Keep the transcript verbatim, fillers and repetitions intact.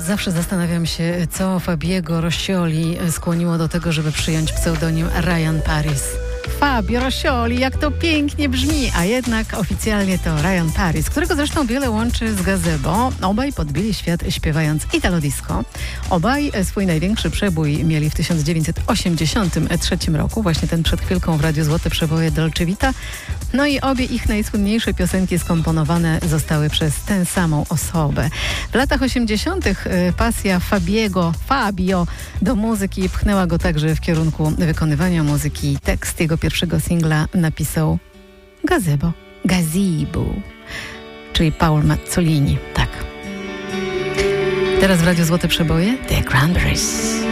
Zawsze zastanawiam się, co Fabiego Rossioli skłoniło do tego, żeby przyjąć pseudonim Ryan Paris. Fabio Rossioli, jak to pięknie brzmi, a jednak oficjalnie to Ryan Paris, którego zresztą wiele łączy z Gazebo. Obaj podbili świat śpiewając Italo Disco. Obaj swój największy przebój mieli w tysiąc dziewięćset osiemdziesiątym trzecim roku, właśnie ten przed chwilką w Radiu Złote Przeboje Dolce Vita. No i obie ich najsłynniejsze piosenki skomponowane zostały przez tę samą osobę. W latach osiemdziesiątych pasja Fabiego, Fabio do muzyki pchnęła go także w kierunku wykonywania muzyki. Tekst jego pierwszego singla napisał Gazebo, Gazebo, czyli Paul Mazzolini. Tak. Teraz w Radiu Złote Przeboje The Cranberries.